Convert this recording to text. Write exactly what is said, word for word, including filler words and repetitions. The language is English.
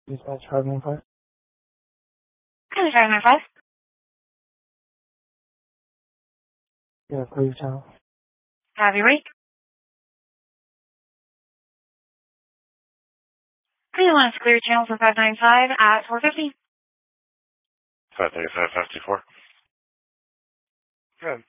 Dispatch five nine five. Hi, five nine five. Yeah, clear channel. Have you read? I want to clear channel for five nine five at four fifty. five thirty-five, five two four. Good.